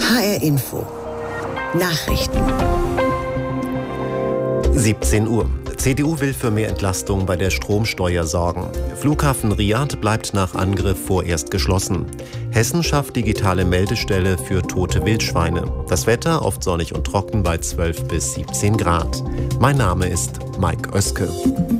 HR Info. Nachrichten. 17 Uhr. CDU will für mehr Entlastung bei der Stromsteuer sorgen. Flughafen Riad bleibt nach Angriff vorerst geschlossen. Hessen schafft digitale Meldestelle für tote Wildschweine. Das Wetter oft sonnig und trocken bei 12 bis 17 Grad. Mein Name ist Mike Oeske.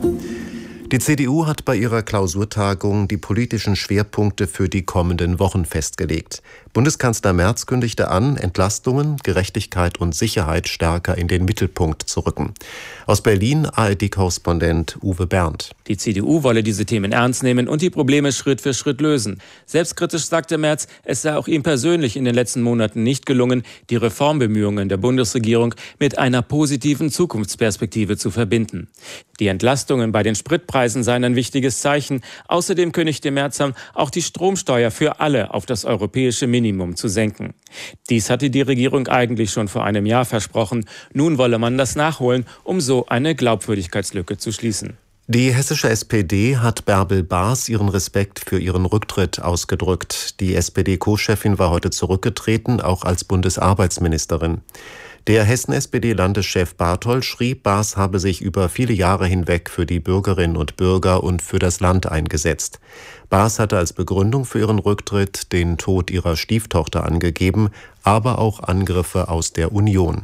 Die CDU hat bei ihrer Klausurtagung die politischen Schwerpunkte für die kommenden Wochen festgelegt. Bundeskanzler Merz kündigte an, Entlastungen, Gerechtigkeit und Sicherheit stärker in den Mittelpunkt zu rücken. Aus Berlin ARD-Korrespondent Uwe Berndt. Die CDU wolle diese Themen ernst nehmen und die Probleme Schritt für Schritt lösen. Selbstkritisch sagte Merz, es sei auch ihm persönlich in den letzten Monaten nicht gelungen, die Reformbemühungen der Bundesregierung mit einer positiven Zukunftsperspektive zu verbinden. Die Entlastungen bei den Spritpreisen seien ein wichtiges Zeichen. Außerdem kündigte Merz an, auch die Stromsteuer für alle auf das europäische Minimum zu senken. Dies hatte die Regierung eigentlich schon vor einem Jahr versprochen. Nun wolle man das nachholen, um so eine Glaubwürdigkeitslücke zu schließen. Die hessische SPD hat Bärbel Baas ihren Respekt für ihren Rücktritt ausgedrückt. Die SPD-Co-Chefin war heute zurückgetreten, auch als Bundesarbeitsministerin. Der Hessen-SPD-Landeschef Bartol schrieb, Baas habe sich über viele Jahre hinweg für die Bürgerinnen und Bürger und für das Land eingesetzt. Baas hatte als Begründung für ihren Rücktritt den Tod ihrer Stieftochter angegeben, aber auch Angriffe aus der Union.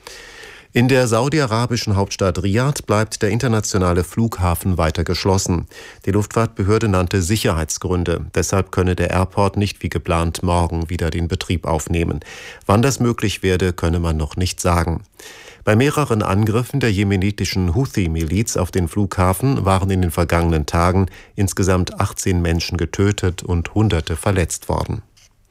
In der saudi-arabischen Hauptstadt Riad bleibt der internationale Flughafen weiter geschlossen. Die Luftfahrtbehörde nannte Sicherheitsgründe. Deshalb könne der Airport nicht wie geplant morgen wieder den Betrieb aufnehmen. Wann das möglich werde, könne man noch nicht sagen. Bei mehreren Angriffen der jemenitischen Houthi-Miliz auf den Flughafen waren in den vergangenen Tagen insgesamt 18 Menschen getötet und Hunderte verletzt worden.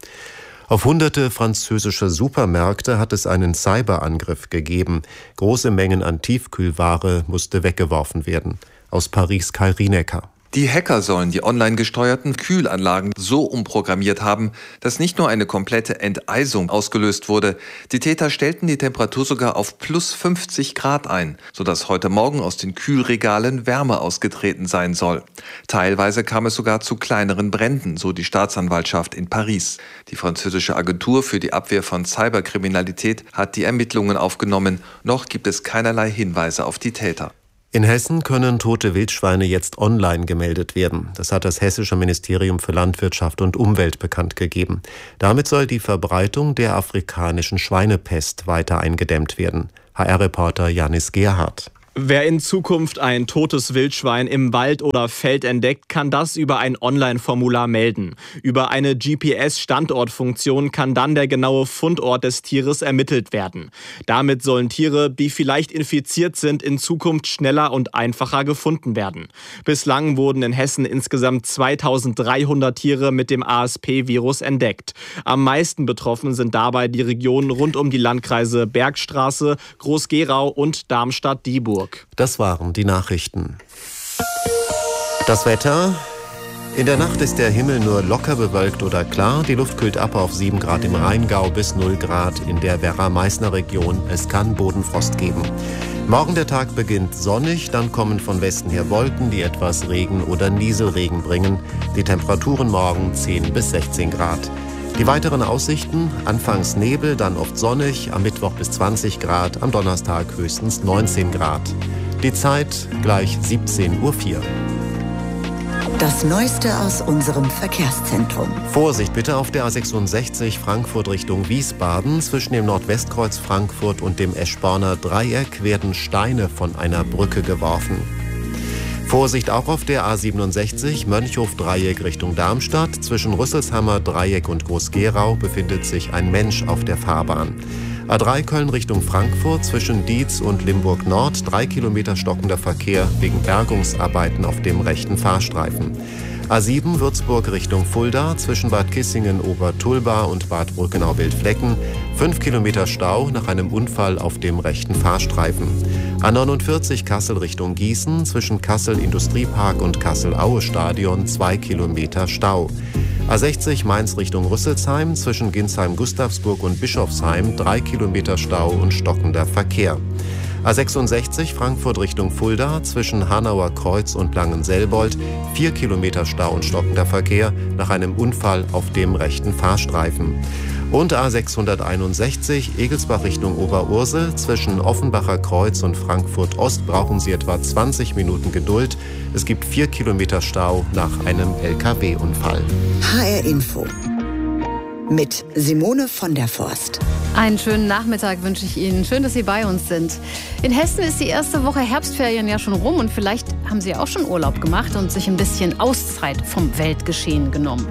Auf hunderte französische Supermärkte hat es einen Cyberangriff gegeben. Große Mengen an Tiefkühlware musste weggeworfen werden. Aus Paris Kai Rienecker. Die Hacker sollen die online gesteuerten Kühlanlagen so umprogrammiert haben, dass nicht nur eine komplette Enteisung ausgelöst wurde. Die Täter stellten die Temperatur sogar auf plus 50 Grad ein, sodass heute Morgen aus den Kühlregalen Wärme ausgetreten sein soll. Teilweise kam es sogar zu kleineren Bränden, so die Staatsanwaltschaft in Paris. Die französische Agentur für die Abwehr von Cyberkriminalität hat die Ermittlungen aufgenommen. Noch gibt es keinerlei Hinweise auf die Täter. In Hessen können tote Wildschweine jetzt online gemeldet werden. Das hat das Hessische Ministerium für Landwirtschaft und Umwelt bekannt gegeben. Damit soll die Verbreitung der afrikanischen Schweinepest weiter eingedämmt werden. HR-Reporter Janis Gerhardt. Wer in Zukunft ein totes Wildschwein im Wald oder Feld entdeckt, kann das über ein Online-Formular melden. Über eine GPS-Standortfunktion kann dann der genaue Fundort des Tieres ermittelt werden. Damit sollen Tiere, die vielleicht infiziert sind, in Zukunft schneller und einfacher gefunden werden. Bislang wurden in Hessen insgesamt 2300 Tiere mit dem ASP-Virus entdeckt. Am meisten betroffen sind dabei die Regionen rund um die Landkreise Bergstraße, Groß-Gerau und Darmstadt-Dieburg. Das waren die Nachrichten. Das Wetter. In der Nacht ist der Himmel nur locker bewölkt oder klar. Die Luft kühlt ab auf 7 Grad im Rheingau bis 0 Grad in der Werra-Meißner-Region. Es kann Bodenfrost geben. Morgen der Tag beginnt sonnig, dann kommen von Westen her Wolken, die etwas Regen oder Nieselregen bringen. Die Temperaturen morgen 10 bis 16 Grad. Die weiteren Aussichten, anfangs Nebel, dann oft sonnig, am Mittwoch bis 20 Grad, am Donnerstag höchstens 19 Grad. Die Zeit gleich 17:04 Uhr. Das Neueste aus unserem Verkehrszentrum. Vorsicht bitte auf der A66 Frankfurt Richtung Wiesbaden. Zwischen dem Nordwestkreuz Frankfurt und dem Eschborner Dreieck werden Steine von einer Brücke geworfen. Vorsicht auch auf der A67 Mönchhof-Dreieck Richtung Darmstadt. Zwischen Rüsselshammer Dreieck und Groß-Gerau befindet sich ein Mensch auf der Fahrbahn. A3 Köln Richtung Frankfurt zwischen Dietz und Limburg Nord 3 Kilometer stockender Verkehr wegen Bergungsarbeiten auf dem rechten Fahrstreifen. A7 Würzburg Richtung Fulda zwischen Bad Kissingen-Obertulba und Bad Brückenau-Wildflecken 5 Kilometer Stau nach einem Unfall auf dem rechten Fahrstreifen. A49 Kassel Richtung Gießen zwischen Kassel Industriepark und Kassel-Aue Stadion 2 Kilometer Stau. A60 Mainz Richtung Rüsselsheim zwischen Ginsheim-Gustavsburg und Bischofsheim 3 Kilometer Stau und stockender Verkehr. A66 Frankfurt Richtung Fulda zwischen Hanauer Kreuz und Langenselbold 4 Kilometer Stau und stockender Verkehr nach einem Unfall auf dem rechten Fahrstreifen. Und A661 Egelsbach Richtung Oberursel. Zwischen Offenbacher Kreuz und Frankfurt Ost brauchen Sie etwa 20 Minuten Geduld. Es gibt 4 Kilometer Stau nach einem LKW-Unfall. HR Info mit Simone von der Forst. Einen schönen Nachmittag wünsche ich Ihnen. Schön, dass Sie bei uns sind. In Hessen ist die erste Woche Herbstferien ja schon rum und vielleicht haben Sie auch schon Urlaub gemacht und sich ein bisschen Auszeit vom Weltgeschehen genommen.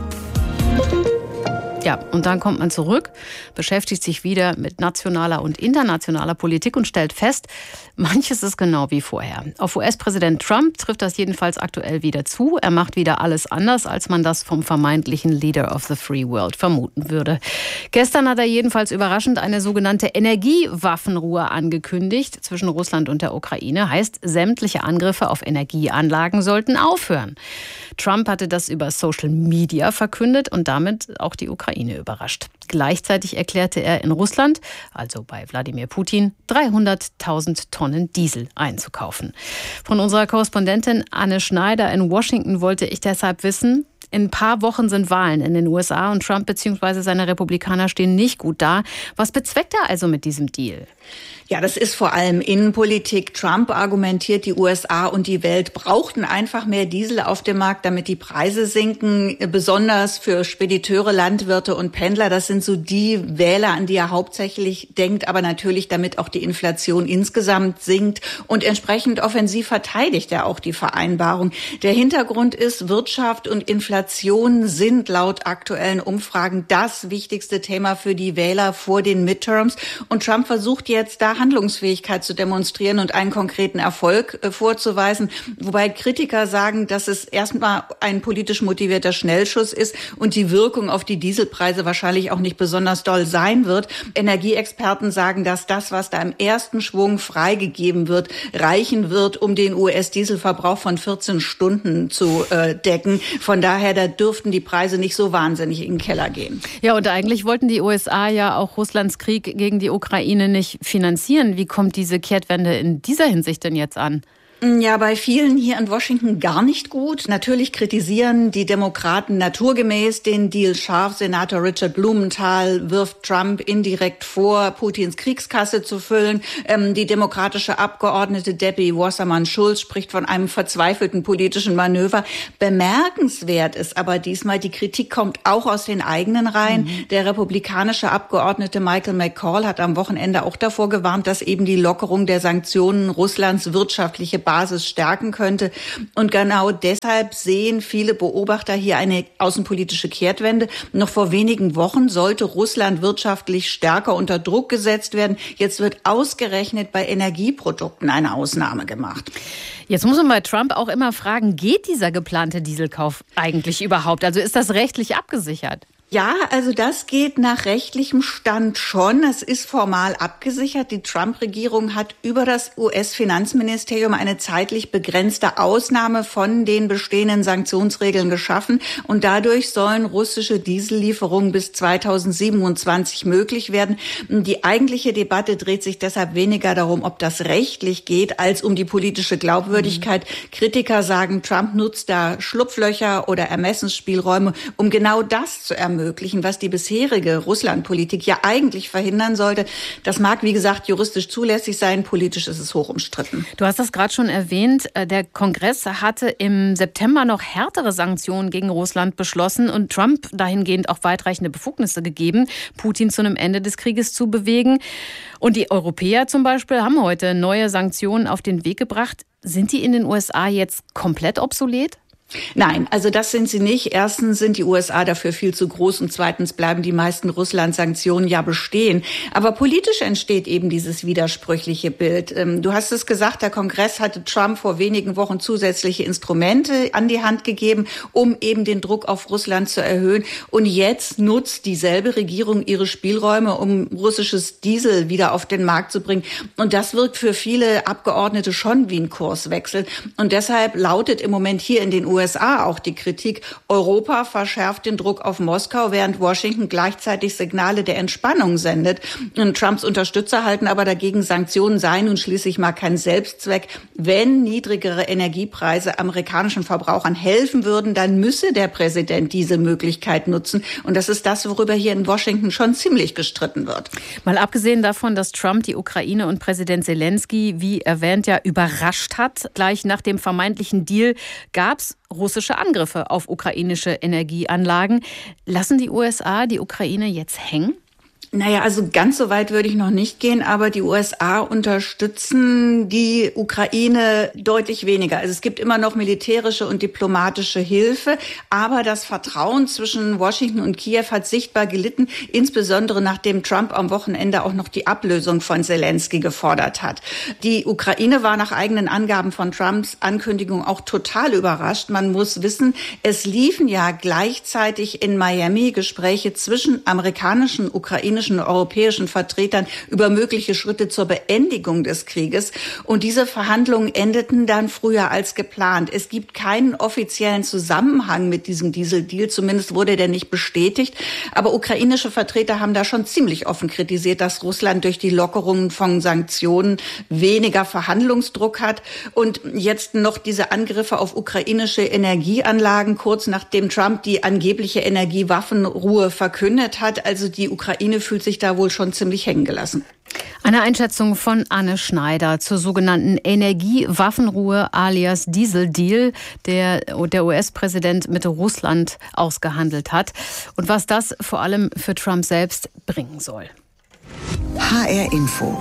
Ja, und dann kommt man zurück, beschäftigt sich wieder mit nationaler und internationaler Politik und stellt fest, manches ist genau wie vorher. Auf US-Präsident Trump trifft das jedenfalls aktuell wieder zu. Er macht wieder alles anders, als man das vom vermeintlichen Leader of the Free World vermuten würde. Gestern hat er jedenfalls überraschend eine sogenannte Energiewaffenruhe angekündigt zwischen Russland und der Ukraine. Heißt, sämtliche Angriffe auf Energieanlagen sollten aufhören. Trump hatte das über Social Media verkündet und damit auch die Ukraine überrascht. Gleichzeitig erklärte er in Russland, also bei Wladimir Putin, 300.000 Tonnen Diesel einzukaufen. Von unserer Korrespondentin Anne Schneider in Washington wollte ich deshalb wissen, in ein paar Wochen sind Wahlen in den USA und Trump bzw. seine Republikaner stehen nicht gut da. Was bezweckt er also mit diesem Deal? Ja, das ist vor allem Innenpolitik. Trump argumentiert, die USA und die Welt brauchten einfach mehr Diesel auf dem Markt, damit die Preise sinken. Besonders für Spediteure, Landwirte und Pendler. Das sind so die Wähler, an die er hauptsächlich denkt. Aber natürlich, damit auch die Inflation insgesamt sinkt. Und entsprechend offensiv verteidigt er auch die Vereinbarung. Der Hintergrund ist, Wirtschaft und Inflation sind laut aktuellen Umfragen das wichtigste Thema für die Wähler vor den Midterms. Und Trump versucht jetzt da Handlungsfähigkeit zu demonstrieren und einen konkreten Erfolg vorzuweisen. Wobei Kritiker sagen, dass es erstmal ein politisch motivierter Schnellschuss ist und die Wirkung auf die Dieselpreise wahrscheinlich auch nicht besonders doll sein wird. Energieexperten sagen, dass das, was da im ersten Schwung freigegeben wird, reichen wird, um den US-Dieselverbrauch von 14 Stunden zu decken. Von daher, da dürften die Preise nicht so wahnsinnig in den Keller gehen. Ja, und eigentlich wollten die USA ja auch Russlands Krieg gegen die Ukraine nicht finanzieren. Wie kommt diese Kehrtwende in dieser Hinsicht denn jetzt an? Ja, bei vielen hier in Washington gar nicht gut. Natürlich kritisieren die Demokraten naturgemäß den Deal scharf. Senator Richard Blumenthal wirft Trump indirekt vor, Putins Kriegskasse zu füllen. Die demokratische Abgeordnete Debbie Wasserman-Schulz spricht von einem verzweifelten politischen Manöver. Bemerkenswert ist aber diesmal, die Kritik kommt auch aus den eigenen Reihen. Der republikanische Abgeordnete Michael McCall hat am Wochenende auch davor gewarnt, dass eben die Lockerung der Sanktionen Russlands wirtschaftliche Basis stärken könnte. Und genau deshalb sehen viele Beobachter hier eine außenpolitische Kehrtwende. Noch vor wenigen Wochen sollte Russland wirtschaftlich stärker unter Druck gesetzt werden. Jetzt wird ausgerechnet bei Energieprodukten eine Ausnahme gemacht. Jetzt muss man bei Trump auch immer fragen, geht dieser geplante Dieselkauf eigentlich überhaupt? Also ist das rechtlich abgesichert? Ja, also das geht nach rechtlichem Stand schon. Es ist formal abgesichert. Die Trump-Regierung hat über das US-Finanzministerium eine zeitlich begrenzte Ausnahme von den bestehenden Sanktionsregeln geschaffen. Und dadurch sollen russische Diesellieferungen bis 2027 möglich werden. Die eigentliche Debatte dreht sich deshalb weniger darum, ob das rechtlich geht, als um die politische Glaubwürdigkeit. Kritiker sagen, Trump nutzt da Schlupflöcher oder Ermessensspielräume, um genau das zu ermöglichen, was die bisherige Russlandpolitik ja eigentlich verhindern sollte. Das mag, wie gesagt, juristisch zulässig sein, politisch ist es hoch umstritten. Du hast das gerade schon erwähnt, der Kongress hatte im September noch härtere Sanktionen gegen Russland beschlossen und Trump dahingehend auch weitreichende Befugnisse gegeben, Putin zu einem Ende des Krieges zu bewegen. Und die Europäer zum Beispiel haben heute neue Sanktionen auf den Weg gebracht. Sind die in den USA jetzt komplett obsolet? Nein, also das sind sie nicht. Erstens sind die USA dafür viel zu groß und zweitens bleiben die meisten Russland-Sanktionen ja bestehen. Aber politisch entsteht eben dieses widersprüchliche Bild. Du hast es gesagt, der Kongress hatte Trump vor wenigen Wochen zusätzliche Instrumente an die Hand gegeben, um eben den Druck auf Russland zu erhöhen. Und jetzt nutzt dieselbe Regierung ihre Spielräume, um russisches Diesel wieder auf den Markt zu bringen. Und das wirkt für viele Abgeordnete schon wie ein Kurswechsel. Und deshalb lautet im Moment hier in den USA USA auch die Kritik, Europa verschärft den Druck auf Moskau, während Washington gleichzeitig Signale der Entspannung sendet. Und Trumps Unterstützer halten aber dagegen, Sanktionen seien nun schließlich mal kein Selbstzweck. Wenn niedrigere Energiepreise amerikanischen Verbrauchern helfen würden, dann müsse der Präsident diese Möglichkeit nutzen. Und das ist das, worüber hier in Washington schon ziemlich gestritten wird. Mal abgesehen davon, dass Trump die Ukraine und Präsident Zelensky, wie erwähnt, ja überrascht hat. Gleich nach dem vermeintlichen Deal gab es russische Angriffe auf ukrainische Energieanlagen. Lassen die USA die Ukraine jetzt hängen? Naja, also ganz so weit würde ich noch nicht gehen, aber die USA unterstützen die Ukraine deutlich weniger. Also es gibt immer noch militärische und diplomatische Hilfe, aber das Vertrauen zwischen Washington und Kiew hat sichtbar gelitten, insbesondere nachdem Trump am Wochenende auch noch die Ablösung von Zelensky gefordert hat. Die Ukraine war nach eigenen Angaben von Trumps Ankündigung auch total überrascht. Man muss wissen, es liefen ja gleichzeitig in Miami Gespräche zwischen amerikanischen, ukrainischen und europäischen Vertretern über mögliche Schritte zur Beendigung des Krieges. Und diese Verhandlungen endeten dann früher als geplant. Es gibt keinen offiziellen Zusammenhang mit diesem Dieseldeal, zumindest wurde der nicht bestätigt. Aber ukrainische Vertreter haben da schon ziemlich offen kritisiert, dass Russland durch die Lockerungen von Sanktionen weniger Verhandlungsdruck hat. Und jetzt noch diese Angriffe auf ukrainische Energieanlagen, kurz nachdem Trump die angebliche Energiewaffenruhe verkündet hat. Also die Ukraine fühlt sich da wohl schon ziemlich hängen gelassen. Eine Einschätzung von Anne Schneider zur sogenannten Energiewaffenruhe alias Dieseldeal, der US-Präsident mit Russland ausgehandelt hat und was das vor allem für Trump selbst bringen soll. HR Info.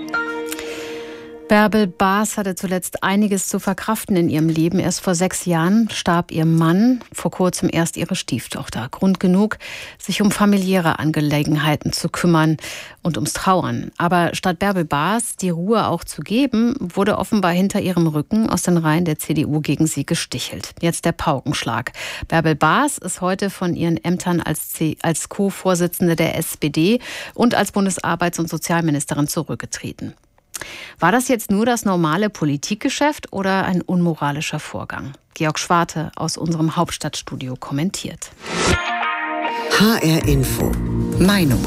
Bärbel Baas hatte zuletzt einiges zu verkraften in ihrem Leben. Erst vor 6 Jahren starb ihr Mann, vor kurzem erst ihre Stieftochter. Grund genug, sich um familiäre Angelegenheiten zu kümmern und ums Trauern. Aber statt Bärbel Baas die Ruhe auch zu geben, wurde offenbar hinter ihrem Rücken aus den Reihen der CDU gegen sie gestichelt. Jetzt der Paukenschlag. Bärbel Baas ist heute von ihren Ämtern als Co-Vorsitzende der SPD und als Bundesarbeits- und Sozialministerin zurückgetreten. War das jetzt nur das normale Politikgeschäft oder ein unmoralischer Vorgang? Georg Schwarte aus unserem Hauptstadtstudio kommentiert. HR Info. Meinung.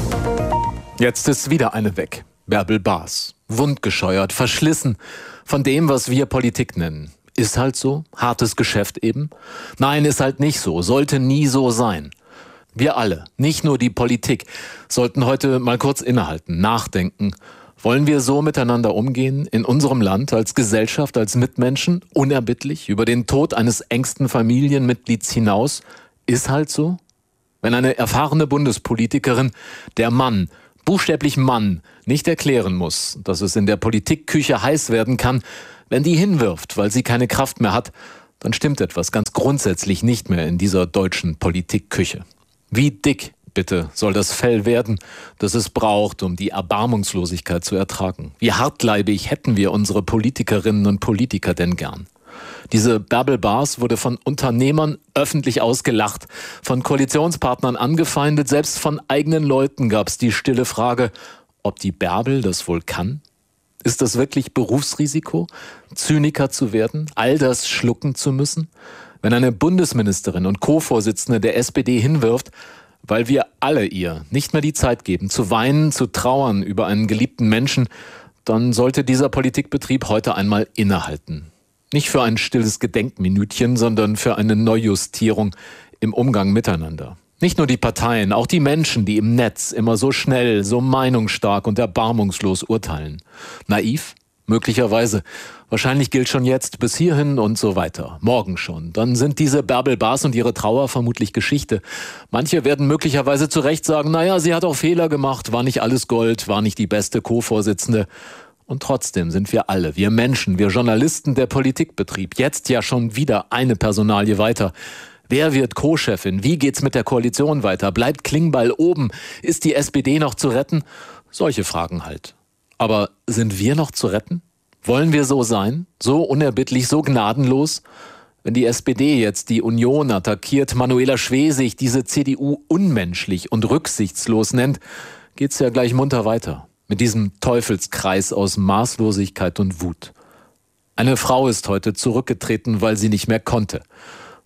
Jetzt ist wieder eine weg. Bärbel Baas. Wundgescheuert, verschlissen von dem, was wir Politik nennen. Ist halt so. Hartes Geschäft eben. Nein, ist halt nicht so. Sollte nie so sein. Wir alle, nicht nur die Politik, sollten heute mal kurz innehalten, nachdenken. Wollen wir so miteinander umgehen, in unserem Land, als Gesellschaft, als Mitmenschen, unerbittlich, über den Tod eines engsten Familienmitglieds hinaus? Ist halt so. Wenn eine erfahrene Bundespolitikerin, der Mann, buchstäblich Mann, nicht erklären muss, dass es in der Politikküche heiß werden kann, wenn die hinwirft, weil sie keine Kraft mehr hat, dann stimmt etwas ganz grundsätzlich nicht mehr in dieser deutschen Politikküche. Wie dick, bitte, soll das Fell werden, das es braucht, um die Erbarmungslosigkeit zu ertragen? Wie hartleibig hätten wir unsere Politikerinnen und Politiker denn gern? Diese Bärbel Baas wurde von Unternehmern öffentlich ausgelacht, von Koalitionspartnern angefeindet, selbst von eigenen Leuten gab es die stille Frage, ob die Bärbel das wohl kann? Ist das wirklich Berufsrisiko, Zyniker zu werden, all das schlucken zu müssen? Wenn eine Bundesministerin und Co-Vorsitzende der SPD hinwirft, weil wir alle ihr nicht mehr die Zeit geben, zu weinen, zu trauern über einen geliebten Menschen, dann sollte dieser Politikbetrieb heute einmal innehalten. Nicht für ein stilles Gedenkminütchen, sondern für eine Neujustierung im Umgang miteinander. Nicht nur die Parteien, auch die Menschen, die im Netz immer so schnell, so meinungsstark und erbarmungslos urteilen. Naiv? Möglicherweise. Wahrscheinlich gilt schon jetzt bis hierhin und so weiter. Morgen schon. Dann sind diese Bärbel Baas und ihre Trauer vermutlich Geschichte. Manche werden möglicherweise zu Recht sagen, naja, sie hat auch Fehler gemacht, war nicht alles Gold, war nicht die beste Co-Vorsitzende. Und trotzdem sind wir alle, wir Menschen, wir Journalisten, der Politikbetrieb, jetzt ja schon wieder eine Personalie weiter. Wer wird Co-Chefin? Wie geht's mit der Koalition weiter? Bleibt Klingbeil oben? Ist die SPD noch zu retten? Solche Fragen halt. Aber sind wir noch zu retten? Wollen wir so sein? So unerbittlich, so gnadenlos? Wenn die SPD jetzt die Union attackiert, Manuela Schwesig diese CDU unmenschlich und rücksichtslos nennt, geht's ja gleich munter weiter. Mit diesem Teufelskreis aus Maßlosigkeit und Wut. Eine Frau ist heute zurückgetreten, weil sie nicht mehr konnte.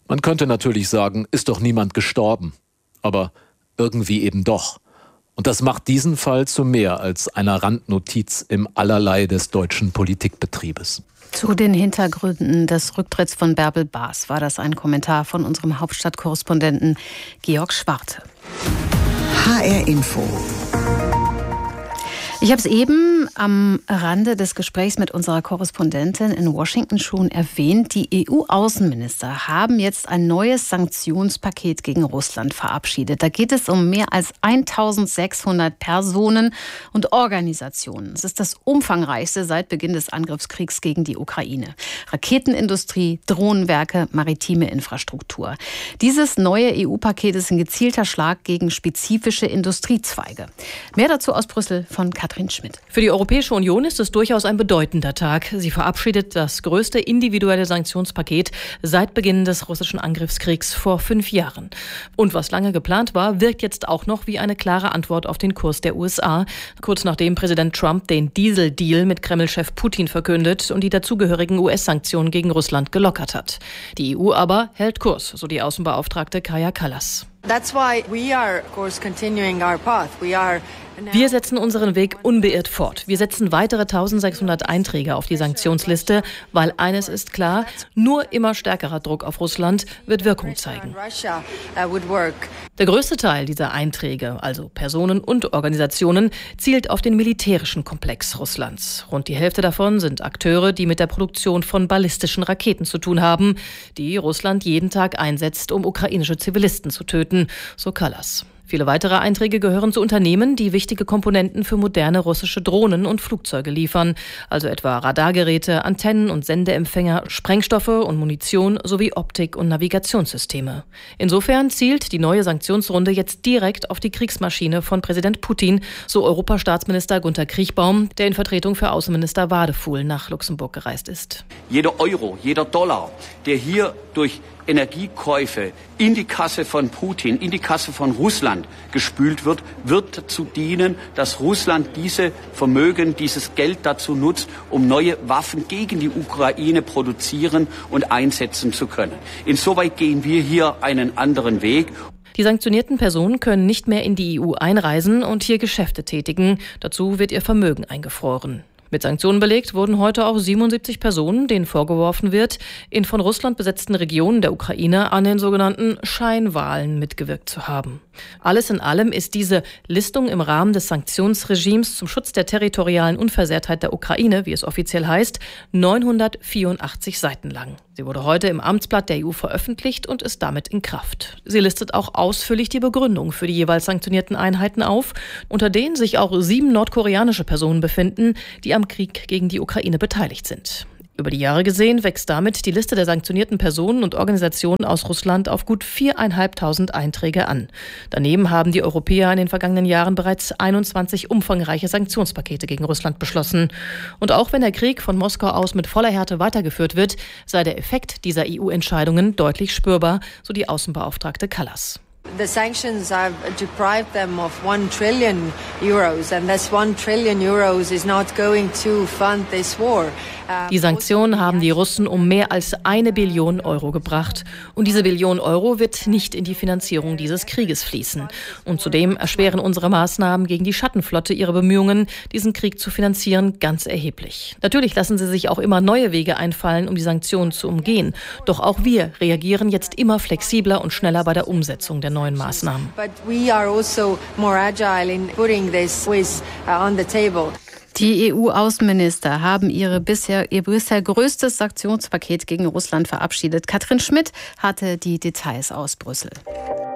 Man könnte natürlich sagen, ist doch niemand gestorben. Aber irgendwie eben doch. Und das macht diesen Fall zu mehr als einer Randnotiz im Allerlei des deutschen Politikbetriebes. Zu den Hintergründen des Rücktritts von Bärbel Baas war das ein Kommentar von unserem Hauptstadtkorrespondenten Georg Schwarte. HR Info. Ich habe es eben am Rande des Gesprächs mit unserer Korrespondentin in Washington schon erwähnt. Die EU-Außenminister haben jetzt ein neues Sanktionspaket gegen Russland verabschiedet. Da geht es um mehr als 1600 Personen und Organisationen. Es ist das umfangreichste seit Beginn des Angriffskriegs gegen die Ukraine. Raketenindustrie, Drohnenwerke, maritime Infrastruktur. Dieses neue EU-Paket ist ein gezielter Schlag gegen spezifische Industriezweige. Mehr dazu aus Brüssel von Katrin Schmidt. Für die Europäische Union ist es durchaus ein bedeutender Tag. Sie verabschiedet das größte individuelle Sanktionspaket seit Beginn des russischen Angriffskriegs vor 5 Jahren. Und was lange geplant war, wirkt jetzt auch noch wie eine klare Antwort auf den Kurs der USA. Kurz nachdem Präsident Trump den Dieseldeal mit Kreml-Chef Putin verkündet und die dazugehörigen US-Sanktionen gegen Russland gelockert hat. Die EU aber hält Kurs, so die Außenbeauftragte Kaja Kallas. Wir setzen unseren Weg unbeirrt fort. Wir setzen weitere 1600 Einträge auf die Sanktionsliste, weil eines ist klar, nur immer stärkerer Druck auf Russland wird Wirkung zeigen. Der größte Teil dieser Einträge, also Personen und Organisationen, zielt auf den militärischen Komplex Russlands. Rund die Hälfte davon sind Akteure, die mit der Produktion von ballistischen Raketen zu tun haben, die Russland jeden Tag einsetzt, um ukrainische Zivilisten zu töten, so Kallas. Viele weitere Einträge gehören zu Unternehmen, die wichtige Komponenten für moderne russische Drohnen und Flugzeuge liefern, also etwa Radargeräte, Antennen und Sendeempfänger, Sprengstoffe und Munition sowie Optik- und Navigationssysteme. Insofern zielt die neue Sanktionsrunde jetzt direkt auf die Kriegsmaschine von Präsident Putin, so Europastaatsminister Günter Kriechbaum, der in Vertretung für Außenminister Wadefuhl nach Luxemburg gereist ist. Jeder Euro, jeder Dollar, der hier durch Energiekäufe in die Kasse von Putin, in die Kasse von Russland gespült wird, wird dazu dienen, dass Russland diese Vermögen, dieses Geld dazu nutzt, um neue Waffen gegen die Ukraine produzieren und einsetzen zu können. Insoweit gehen wir hier einen anderen Weg. Die sanktionierten Personen können nicht mehr in die EU einreisen und hier Geschäfte tätigen. Dazu wird ihr Vermögen eingefroren. Mit Sanktionen belegt wurden heute auch 77 Personen, denen vorgeworfen wird, in von Russland besetzten Regionen der Ukraine an den sogenannten Scheinwahlen mitgewirkt zu haben. Alles in allem ist diese Listung im Rahmen des Sanktionsregimes zum Schutz der territorialen Unversehrtheit der Ukraine, wie es offiziell heißt, 984 Seiten lang. Sie wurde heute im Amtsblatt der EU veröffentlicht und ist damit in Kraft. Sie listet auch ausführlich die Begründung für die jeweils sanktionierten Einheiten auf, unter denen sich auch 7 nordkoreanische Personen befinden, die am Krieg gegen die Ukraine beteiligt sind. Über die Jahre gesehen wächst damit die Liste der sanktionierten Personen und Organisationen aus Russland auf gut 4.500 Einträge an. Daneben haben die Europäer in den vergangenen Jahren bereits 21 umfangreiche Sanktionspakete gegen Russland beschlossen. Und auch wenn der Krieg von Moskau aus mit voller Härte weitergeführt wird, sei der Effekt dieser EU-Entscheidungen deutlich spürbar, so die Außenbeauftragte Kallas. The sanctions have deprived them of 1 trillion euros, and this 1 trillion euros is not going to fund this war. Die Sanktionen haben die Russen um mehr als 1 Billion Euro gebracht. Und diese Billion Euro wird nicht in die Finanzierung dieses Krieges fließen. Und zudem erschweren unsere Maßnahmen gegen die Schattenflotte ihre Bemühungen, diesen Krieg zu finanzieren, ganz erheblich. Natürlich lassen sie sich auch immer neue Wege einfallen, um die Sanktionen zu umgehen. Doch auch wir reagieren jetzt immer flexibler und schneller bei der Umsetzung der neuen Maßnahmen. But we are also more agile in putting this on the table. Die EU-Außenminister haben ihr bisher größtes Sanktionspaket gegen Russland verabschiedet. Katrin Schmidt hatte die Details aus Brüssel.